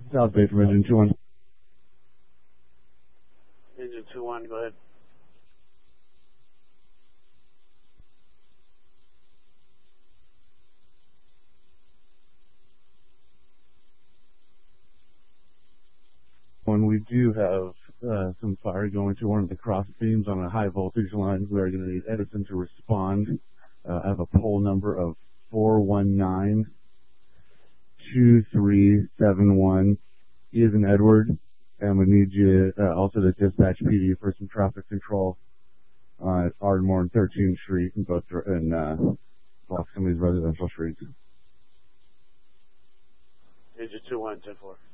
South Bay from Engine 2-1. Engine 2-1, go ahead. When we do have some fire going to one of the cross beams on a high voltage line, we are going to need Edison to respond. I have a pole number of 419-2371. He is an Edward, and we need you also to dispatch PD for some traffic control at Ardmore and 13th Street and block some of these residential streets. Engine 2-1, 10-4.